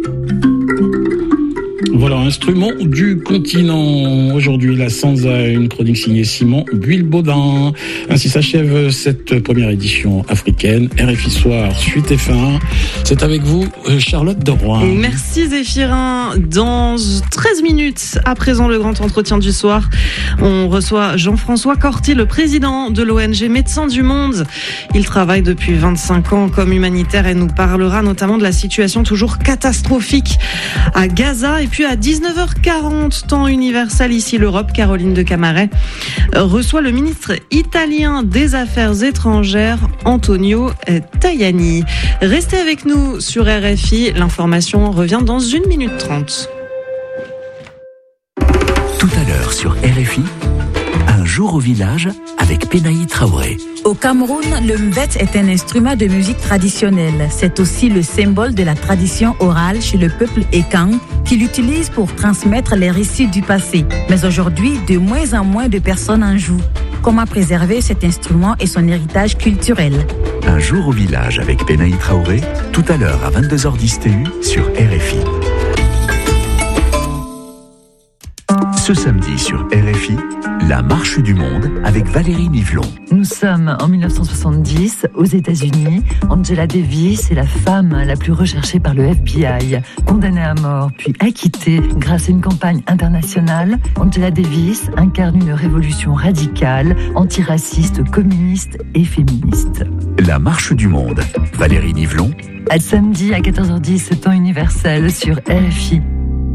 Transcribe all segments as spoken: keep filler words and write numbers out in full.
Voilà, instrument du continent. Aujourd'hui, la Sansa, une chronique signée Simon Buil-Baudin. Ainsi s'achève cette première édition africaine. R F I Soir, suite F un. C'est avec vous, Charlotte de Rouen. Merci Zéphirin. Dans treize minutes, à présent, le grand entretien du soir, on reçoit Jean-François Corti, le président de l'O N G Médecins du Monde. Il travaille depuis vingt-cinq ans comme humanitaire et nous parlera notamment de la situation toujours catastrophique à Gaza. Et puis à dix-neuf heures quarante, temps universel, ici l'Europe, Caroline de Camaret reçoit le ministre italien des Affaires étrangères, Antonio Tajani. Restez avec nous sur R F I, l'information revient dans une minute trente. Tout à l'heure sur R F I, un jour au village avec Penaï Traoré. Au Cameroun, le mbet est un instrument de musique traditionnelle. C'est aussi le symbole de la tradition orale chez le peuple Ekang qui l'utilise pour transmettre les récits du passé. Mais aujourd'hui, de moins en moins de personnes en jouent. Comment préserver cet instrument et son héritage culturel? Un jour au village avec Penaï Traoré, tout à l'heure à vingt-deux heures dix T U sur R F I. Ce samedi sur R F I, la marche du monde avec Valérie Nivelon. Nous sommes en dix-neuf cent soixante-dix aux États-Unis. Angela Davis est la femme la plus recherchée par le F B I. Condamnée à mort puis acquittée grâce à une campagne internationale, Angela Davis incarne une révolution radicale, antiraciste, communiste et féministe. La marche du monde, Valérie Nivelon. À samedi à quatorze heures dix, temps universel sur R F I.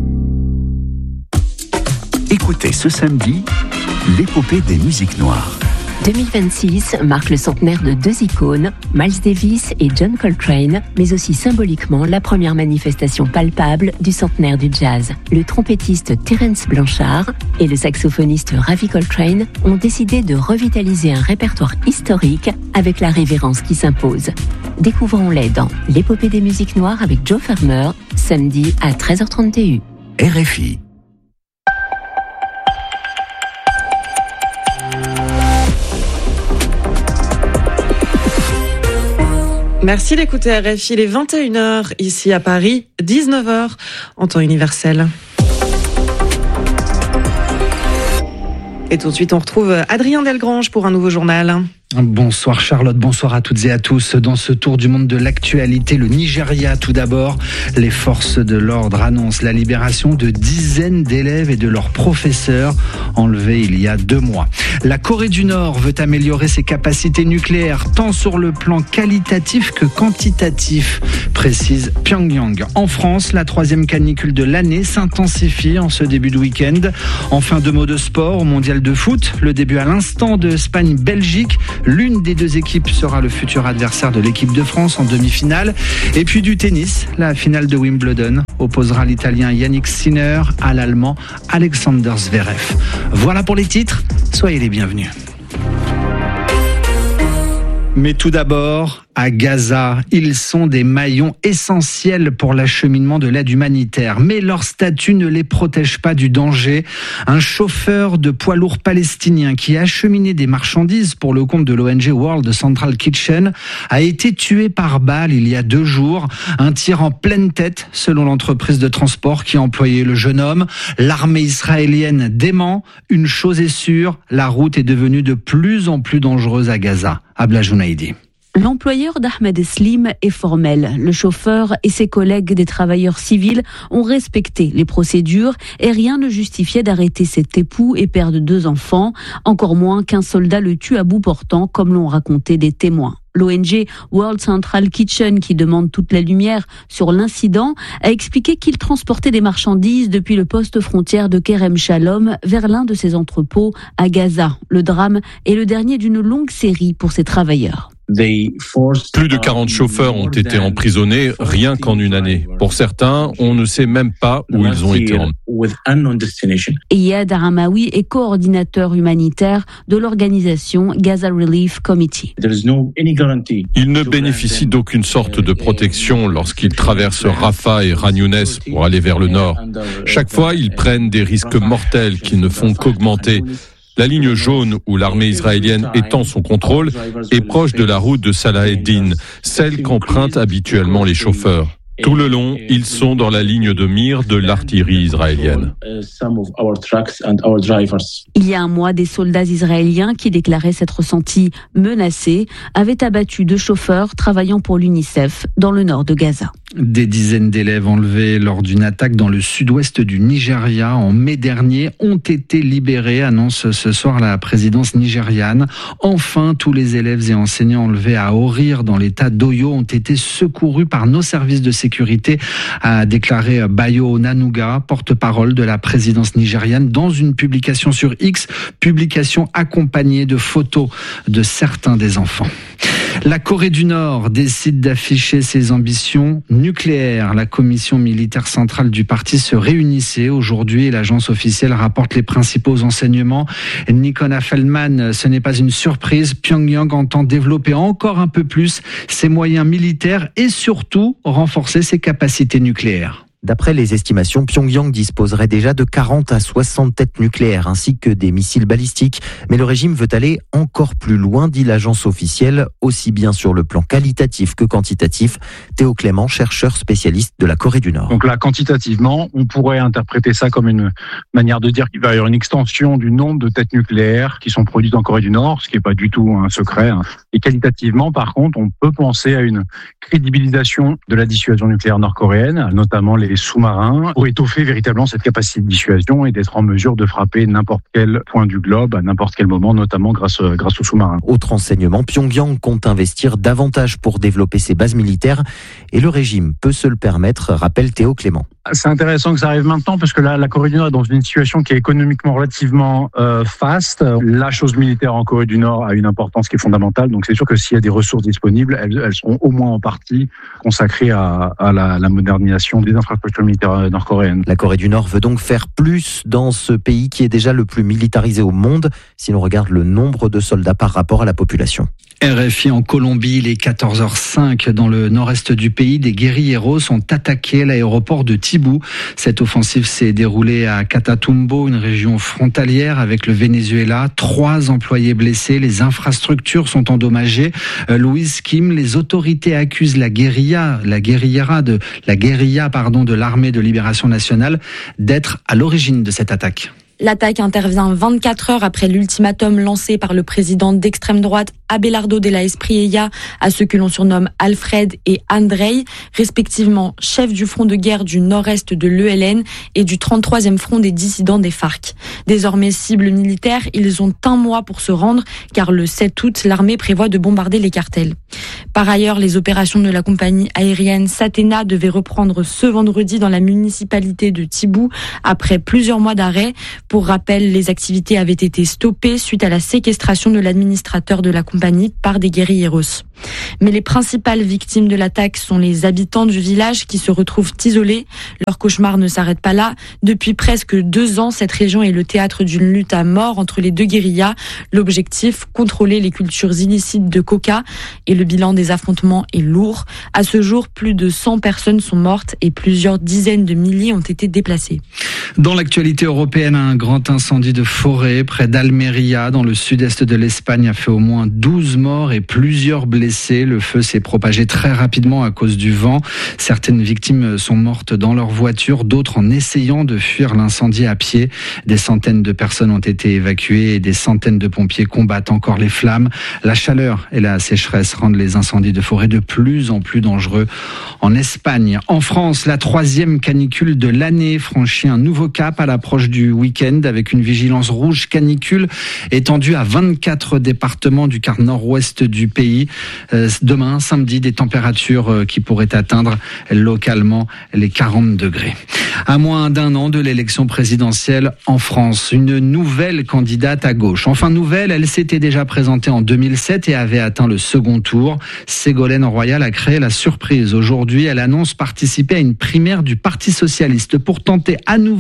Écoutez ce samedi l'épopée des musiques noires. deux mille vingt-six marque le centenaire de deux icônes, Miles Davis et John Coltrane, mais aussi symboliquement la première manifestation palpable du centenaire du jazz. Le trompettiste Terence Blanchard et le saxophoniste Ravi Coltrane ont décidé de revitaliser un répertoire historique avec la révérence qui s'impose. Découvrons-les dans l'épopée des musiques noires avec Joe Farmer, samedi à treize heures trente T U. R F I. Merci d'écouter R F I, il est vingt et une heures ici à Paris, dix-neuf heures en temps universel. Et tout de suite, on retrouve Adrien Delgrange pour un nouveau journal. Bonsoir Charlotte, bonsoir à toutes et à tous. Dans ce tour du monde de l'actualité, le Nigeria tout d'abord. Les forces de l'ordre annoncent la libération de dizaines d'élèves et de leurs professeurs enlevés il y a deux mois. La Corée du Nord veut améliorer ses capacités nucléaires tant sur le plan qualitatif que quantitatif, précise Pyongyang. En France, la troisième canicule de l'année s'intensifie en ce début de week-end. Enfin, deux mots de sport au mondial de foot. Le début à l'instant de Espagne-Belgique. L'une des deux équipes sera le futur adversaire de l'équipe de France en demi-finale. Et puis du tennis, la finale de Wimbledon opposera l'Italien Yannick Sinner à l'Allemand Alexander Zverev. Voilà pour les titres, soyez les bienvenus. Mais tout d'abord, à Gaza, ils sont des maillons essentiels pour l'acheminement de l'aide humanitaire. Mais leur statut ne les protège pas du danger. Un chauffeur de poids lourd palestinien qui a acheminé des marchandises pour le compte de l'O N G World Central Kitchen a été tué par balle il y a deux jours. Un tir en pleine tête, selon l'entreprise de transport qui a employé le jeune homme. L'armée israélienne dément. Une chose est sûre, la route est devenue de plus en plus dangereuse à Gaza. Abla Jounaïdi. L'employeur d'Ahmed Slim est formel. Le chauffeur et ses collègues des travailleurs civils ont respecté les procédures et rien ne justifiait d'arrêter cet époux et père de deux enfants, encore moins qu'un soldat le tue à bout portant, comme l'ont raconté des témoins. L'O N G World Central Kitchen, qui demande toute la lumière sur l'incident, a expliqué qu'il transportait des marchandises depuis le poste frontière de Kerem Shalom vers l'un de ses entrepôts à Gaza. Le drame est le dernier d'une longue série pour ces travailleurs. Plus de quarante chauffeurs ont été emprisonnés rien qu'en une année. Pour certains, on ne sait même pas où ils ont été emmenés. Iyad Aramaoui est coordinateur humanitaire de l'organisation Gaza Relief Committee. Ils ne bénéficient d'aucune sorte de protection lorsqu'ils traversent Rafah et Khan Younes pour aller vers le nord. Chaque fois, ils prennent des risques mortels qui ne font qu'augmenter. La ligne jaune où l'armée israélienne étend son contrôle est proche de la route de Salah ed-Din, celle qu'empruntent habituellement les chauffeurs. Tout le long, ils sont dans la ligne de mire de l'artillerie israélienne. Il y a un mois, des soldats israéliens qui déclaraient s'être sentis menacés avaient abattu deux chauffeurs travaillant pour l'UNICEF dans le nord de Gaza. Des dizaines d'élèves enlevés lors d'une attaque dans le sud-ouest du Nigeria en mai dernier ont été libérés, annonce ce soir la présidence nigériane. Enfin, tous les élèves et enseignants enlevés à Orir dans l'état d'Oyo ont été secourus par nos services de sécurité, a déclaré Bayo Onanuga, porte-parole de la présidence nigériane, dans une publication sur X, publication accompagnée de photos de certains des enfants. La Corée du Nord décide d'afficher ses ambitions nucléaires. La commission militaire centrale du parti se réunissait aujourd'hui et l'agence officielle rapporte les principaux enseignements. Nicolas Feldman, ce n'est pas une surprise. Pyongyang entend développer encore un peu plus ses moyens militaires et surtout renforcer ses capacités nucléaires. D'après les estimations, Pyongyang disposerait déjà de quarante à soixante têtes nucléaires ainsi que des missiles balistiques. Mais le régime veut aller encore plus loin, dit l'agence officielle, aussi bien sur le plan qualitatif que quantitatif. Théo Clément, chercheur spécialiste de la Corée du Nord. Donc là, quantitativement, on pourrait interpréter ça comme une manière de dire qu'il va y avoir une extension du nombre de têtes nucléaires qui sont produites en Corée du Nord, ce qui n'est pas du tout un secret. Et qualitativement, par contre, on peut penser à une crédibilisation de la dissuasion nucléaire nord-coréenne, notamment les sous-marins, pour étoffer véritablement cette capacité de dissuasion et d'être en mesure de frapper n'importe quel point du globe à n'importe quel moment, notamment grâce, grâce aux sous-marins. Autre enseignement, Pyongyang compte investir davantage pour développer ses bases militaires et le régime peut se le permettre, rappelle Théo Clément. C'est intéressant que ça arrive maintenant parce que là, la Corée du Nord est dans une situation qui est économiquement relativement euh, faste. La chose militaire en Corée du Nord a une importance qui est fondamentale. Donc c'est sûr que s'il y a des ressources disponibles, elles, elles seront au moins en partie consacrées à, à la, la modernisation des infrastructures militaires nord-coréennes. La Corée du Nord veut donc faire plus dans ce pays qui est déjà le plus militarisé au monde, si l'on regarde le nombre de soldats par rapport à la population. R F I en Colombie, il est quatorze heures cinq dans le nord-est du pays. Des guérilleros ont attaqué l'aéroport de Tibú. Cette offensive s'est déroulée à Catatumbo, une région frontalière avec le Venezuela. Trois employés blessés, les infrastructures sont endommagées. Euh, Louise Kim, les autorités accusent la guérilla, la guérilla de la guérilla pardon de l'armée de libération nationale d'être à l'origine de cette attaque. L'attaque intervient vingt-quatre heures après l'ultimatum lancé par le président d'extrême droite Abelardo de la Espriella à ceux que l'on surnomme Alfred et Andrei, respectivement chefs du front de guerre du nord-est de l'E L N et du trente-troisième front des dissidents des FARC. Désormais cibles militaires, ils ont un mois pour se rendre car le sept août, l'armée prévoit de bombarder les cartels. Par ailleurs, les opérations de la compagnie aérienne Satena devaient reprendre ce vendredi dans la municipalité de Tibú après plusieurs mois d'arrêt. Pour rappel, les activités avaient été stoppées suite à la séquestration de l'administrateur de la compagnie par des guérilleros. Mais les principales victimes de l'attaque sont les habitants du village qui se retrouvent isolés. Leur cauchemar ne s'arrête pas là. Depuis presque deux ans, cette région est le théâtre d'une lutte à mort entre les deux guérillas. L'objectif, contrôler les cultures illicites de coca. Et le bilan des affrontements est lourd. À ce jour, plus de cent personnes sont mortes et plusieurs dizaines de milliers ont été déplacées. Dans l'actualité européenne, un grand incendie de forêt près d'Almeria, dans le sud-est de l'Espagne, a fait au moins douze morts et plusieurs blessés. Le feu s'est propagé très rapidement à cause du vent. Certaines victimes sont mortes dans leur voiture, d'autres en essayant de fuir l'incendie à pied. Des centaines de personnes ont été évacuées et des centaines de pompiers combattent encore les flammes. La chaleur et la sécheresse rendent les incendies de forêt de plus en plus dangereux en Espagne. En France, la troisième canicule de l'année franchit un nouveau cap à l'approche du week-end avec une vigilance rouge canicule étendue à vingt-quatre départements du quart nord-ouest du pays. Euh, demain, samedi, des températures euh, qui pourraient atteindre localement les quarante degrés. À moins d'un an de l'élection présidentielle en France, une nouvelle candidate à gauche. Enfin nouvelle, elle s'était déjà présentée en deux mille sept et avait atteint le second tour. Ségolène Royal a créé la surprise. Aujourd'hui, elle annonce participer à une primaire du Parti socialiste pour tenter à nouveau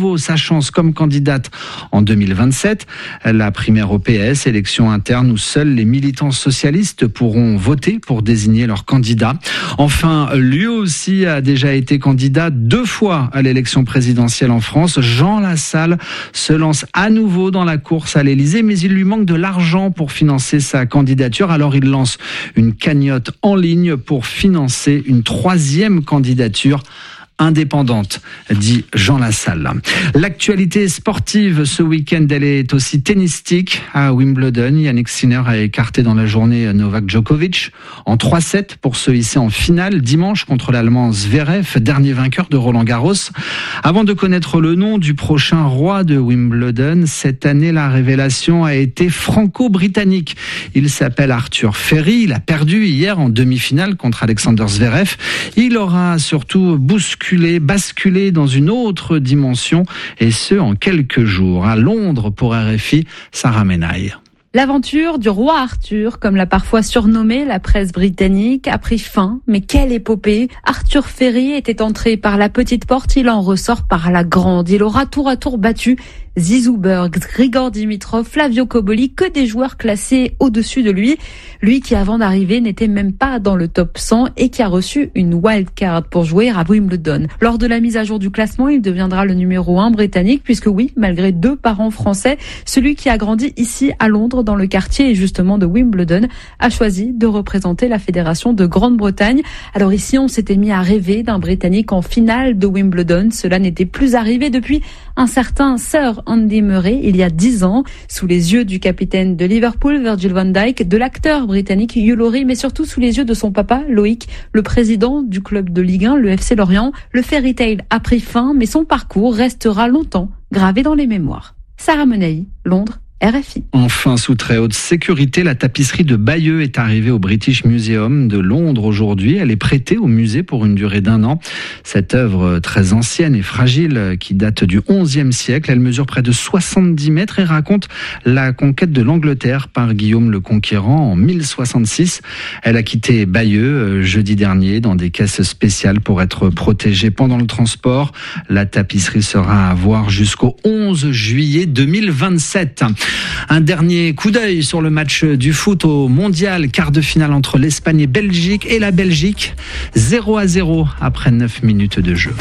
nouveau sa chance comme candidate en deux mille vingt-sept. La primaire au P S, élection interne où seuls les militants socialistes pourront voter pour désigner leur candidat. Enfin, lui aussi a déjà été candidat deux fois à l'élection présidentielle en France. Jean Lassalle se lance à nouveau dans la course à l'Élysée, mais il lui manque de l'argent pour financer sa candidature. Alors il lance une cagnotte en ligne pour financer une troisième candidature indépendante, dit Jean Lassalle. L'actualité sportive ce week-end, elle est aussi tennistique. À Wimbledon, Yannick Sinner a écarté dans la journée Novak Djokovic en trois sept pour se hisser en finale dimanche contre l'Allemand Zverev, dernier vainqueur de Roland Garros. Avant de connaître le nom du prochain roi de Wimbledon, cette année, la révélation a été franco-britannique. Il s'appelle Arthur Ferry. Il a perdu hier en demi-finale contre Alexander Zverev. Il aura surtout bousculé basculer dans une autre dimension, et ce en quelques jours. À Londres, pour R F I, Sarah Menaille. L'aventure du roi Arthur, comme l'a parfois surnommé la presse britannique, a pris fin. Mais quelle épopée! Arthur Ferry était entré par la petite porte, il en ressort par la grande. Il aura tour à tour battu Zizou Berg, Grigor Dimitrov, Flavio Cobolli, que des joueurs classés au-dessus de lui. Lui qui, avant d'arriver, n'était même pas dans le top cent et qui a reçu une wildcard pour jouer à Wimbledon. Lors de la mise à jour du classement, il deviendra le numéro un britannique, puisque oui, malgré deux parents français, celui qui a grandi ici à Londres, dans le quartier et justement de Wimbledon, a choisi de représenter la fédération de Grande-Bretagne. Alors ici, on s'était mis à rêver d'un Britannique en finale de Wimbledon. Cela n'était plus arrivé depuis un certain Sir Andy Murray, il y a dix ans, sous les yeux du capitaine de Liverpool, Virgil van Dijk, de l'acteur britannique Hugh Laurie, mais surtout sous les yeux de son papa, Loïc, le président du club de Ligue un, le F C Lorient. Le fairy tale a pris fin, mais son parcours restera longtemps gravé dans les mémoires. Sarah Menaille, Londres, R F I. Enfin, sous très haute sécurité, la tapisserie de Bayeux est arrivée au British Museum de Londres aujourd'hui. Elle est prêtée au musée pour une durée d'un an. Cette œuvre très ancienne et fragile qui date du onzième siècle, elle mesure près de soixante-dix mètres et raconte la conquête de l'Angleterre par Guillaume le Conquérant en mille soixante-six. Elle a quitté Bayeux jeudi dernier dans des caisses spéciales pour être protégée pendant le transport. La tapisserie sera à voir jusqu'au onze juillet deux mille vingt-sept. Un dernier coup d'œil sur le match du foot au mondial, quart de finale entre l'Espagne et Belgique, et la Belgique, zéro à zéro après neuf minutes de jeu.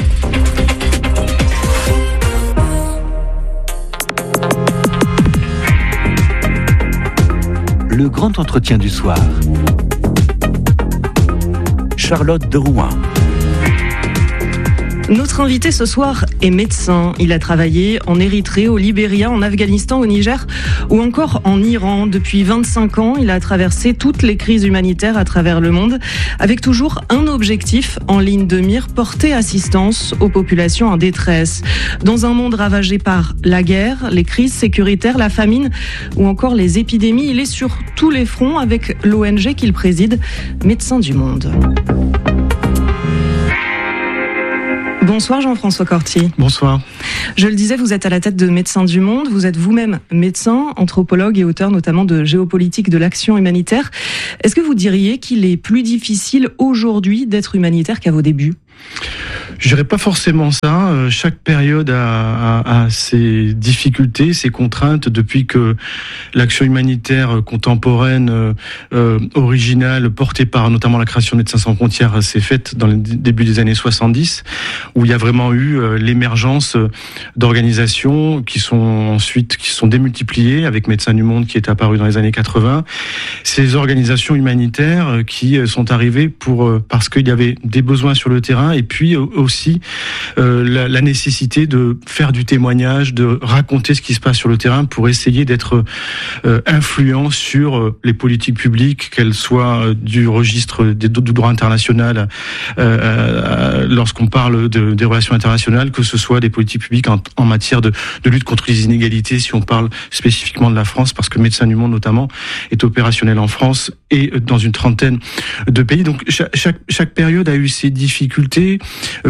Le grand entretien du soir. Charlotte de Rouen. Notre invité ce soir est médecin. Il a travaillé en Érythrée, au Libéria, en Afghanistan, au Niger ou encore en Iran. Depuis vingt-cinq ans, il a traversé toutes les crises humanitaires à travers le monde, avec toujours un objectif en ligne de mire, porter assistance aux populations en détresse. Dans un monde ravagé par la guerre, les crises sécuritaires, la famine ou encore les épidémies, il est sur tous les fronts avec l'O N G qu'il préside, Médecins du Monde. Bonsoir Jean-François Cortier. Bonsoir. Je le disais, vous êtes à la tête de Médecins du Monde. Vous êtes vous-même médecin, anthropologue et auteur notamment de Géopolitique de l'action humanitaire. Est-ce que vous diriez qu'il est plus difficile aujourd'hui d'être humanitaire qu'à vos débuts ? Je dirais pas forcément ça. Euh, chaque période a, a, a ses difficultés, ses contraintes. Depuis que l'action humanitaire contemporaine, euh, euh, originale, portée par notamment la création de Médecins sans frontières, s'est faite dans le début des années soixante-dix, où il y a vraiment eu euh, l'émergence d'organisations qui sont ensuite qui sont démultipliées, avec Médecins du Monde qui est apparu dans les années quatre-vingts. Ces organisations humanitaires euh, qui sont arrivées pour euh, parce qu'il y avait des besoins sur le terrain, et puis euh, aussi euh, la, la nécessité de faire du témoignage, de raconter ce qui se passe sur le terrain pour essayer d'être euh, influent sur euh, les politiques publiques, qu'elles soient euh, du registre des, du droit international, euh, euh, lorsqu'on parle de, des relations internationales, que ce soit des politiques publiques en, en matière de, de lutte contre les inégalités, si on parle spécifiquement de la France, parce que Médecins du Monde notamment est opérationnel en France et dans une trentaine de pays. Donc chaque, chaque, chaque période a eu ses difficultés. Euh,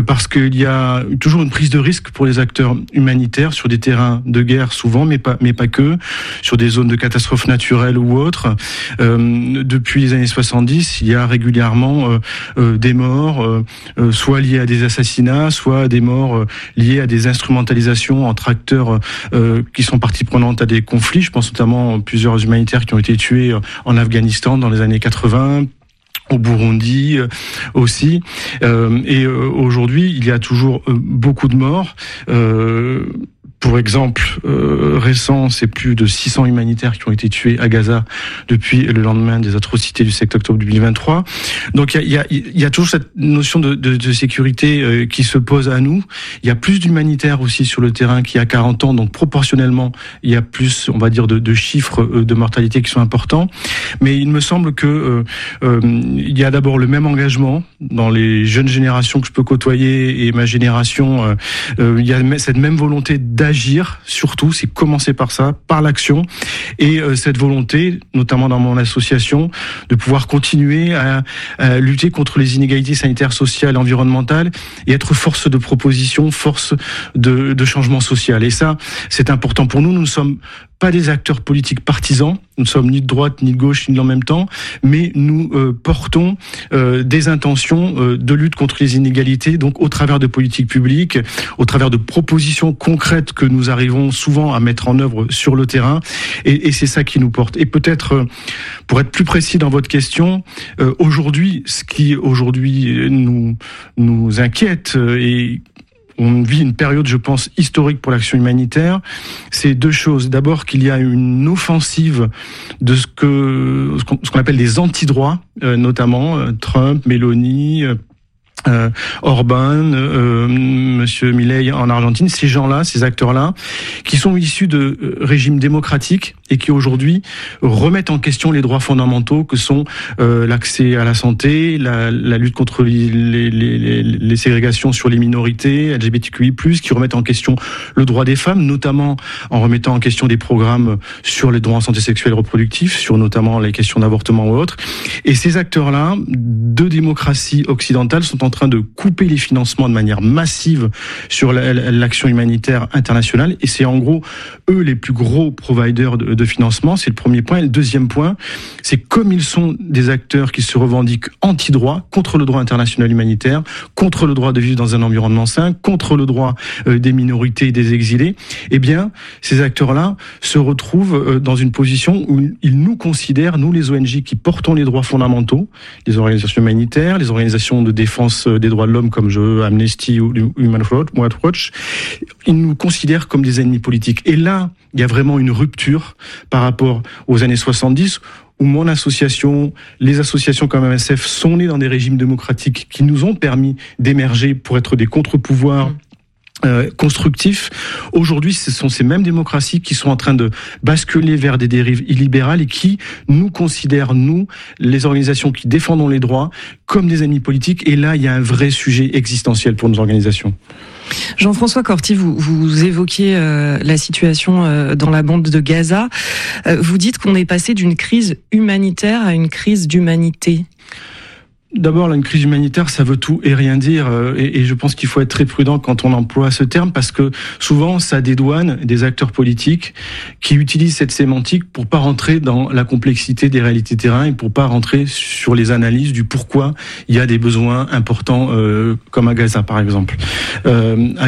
parce qu'il y a toujours une prise de risque pour les acteurs humanitaires sur des terrains de guerre souvent, mais pas, mais pas que, sur des zones de catastrophes naturelles ou autres. Euh, depuis les années soixante-dix, il y a régulièrement euh, euh, des morts, euh, euh, soit liées à des assassinats, soit des morts euh, liées à des instrumentalisations entre acteurs euh, qui sont partie prenante à des conflits. Je pense notamment à plusieurs humanitaires qui ont été tués en Afghanistan dans les années quatre-vingts. Au Burundi euh, aussi. Euh, et euh, aujourd'hui, il y a toujours euh, beaucoup de morts. Euh, Pour exemple, euh, récent, c'est plus de six cents humanitaires qui ont été tués à Gaza depuis le lendemain des atrocités du sept octobre deux mille vingt-trois. Donc il y a, y, a, y a toujours cette notion de, de, de sécurité euh, qui se pose à nous. Il y a plus d'humanitaires aussi sur le terrain qu'il y a quarante ans, donc proportionnellement, il y a plus, on va dire, de, de chiffres euh, de mortalité qui sont importants. Mais il me semble que euh, euh, il y a d'abord le même engagement dans les jeunes générations que je peux côtoyer et ma génération. Euh, euh, il y a cette même volonté d'agir. Agir, surtout, c'est commencer par ça, par l'action, et euh, cette volonté, notamment dans mon association, de pouvoir continuer à, à lutter contre les inégalités sanitaires, sociales, environnementales, et être force de proposition, force de, de changement social. Et ça, c'est important pour nous. Nous ne sommes pas des acteurs politiques partisans, nous ne sommes ni de droite, ni de gauche, ni de en même temps, mais nous euh, portons euh, des intentions euh, de lutte contre les inégalités, donc au travers de politiques publiques, au travers de propositions concrètes que nous arrivons souvent à mettre en œuvre sur le terrain, et, et c'est ça qui nous porte. Et peut-être, euh, pour être plus précis dans votre question, euh, aujourd'hui, ce qui aujourd'hui nous, nous inquiète euh, et on vit une période, je pense, historique pour l'action humanitaire. C'est deux choses. D'abord, qu'il y a une offensive de ce que ce qu'on, ce qu'on appelle des antidroits, euh, notamment euh, Trump, Meloni, euh, Euh, Orban, euh, Monsieur Milei en Argentine, ces gens-là, ces acteurs-là, qui sont issus de euh, régimes démocratiques et qui aujourd'hui remettent en question les droits fondamentaux que sont euh, l'accès à la santé, la, la lutte contre les, les, les, les ségrégations sur les minorités, L G B T Q I plus, qui remettent en question le droit des femmes, notamment en remettant en question des programmes sur les droits en santé sexuelle et reproductive, sur notamment les questions d'avortement ou autres. Et ces acteurs-là, de démocratie occidentale, sont en en train de couper les financements de manière massive sur l'action humanitaire internationale, et c'est en gros eux les plus gros providers de, de financement. C'est le premier point. Et le deuxième point, c'est comme ils sont des acteurs qui se revendiquent anti-droit, contre le droit international humanitaire, contre le droit de vivre dans un environnement sain, contre le droit euh, des minorités et des exilés, eh bien ces acteurs-là se retrouvent euh, dans une position où ils nous considèrent, nous les O N G qui portons les droits fondamentaux, les organisations humanitaires, les organisations de défense des droits de l'homme comme je, Amnesty ou Human Rights Watch, ils nous considèrent comme des ennemis politiques. Et là, il y a vraiment une rupture par rapport aux années soixante-dix, où mon association, les associations comme M S F sont nées dans des régimes démocratiques qui nous ont permis d'émerger pour être des contre-pouvoirs Euh, constructifs. Aujourd'hui, ce sont ces mêmes démocraties qui sont en train de basculer vers des dérives illibérales et qui nous considèrent, nous, les organisations qui défendons les droits, comme des ennemis politiques. Et là, il y a un vrai sujet existentiel pour nos organisations. Jean-François Corti, vous, vous évoquiez euh, la situation euh, dans la bande de Gaza. Euh, vous dites qu'on est passé d'une crise humanitaire à une crise d'humanité. D'abord, là, une crise humanitaire, ça veut tout et rien dire, et, et je pense qu'il faut être très prudent quand on emploie ce terme, parce que souvent, ça dédouane des acteurs politiques qui utilisent cette sémantique pour pas rentrer dans la complexité des réalités terrain et pour pas rentrer sur les analyses du pourquoi il y a des besoins importants, euh, comme à Gaza, par exemple. Euh,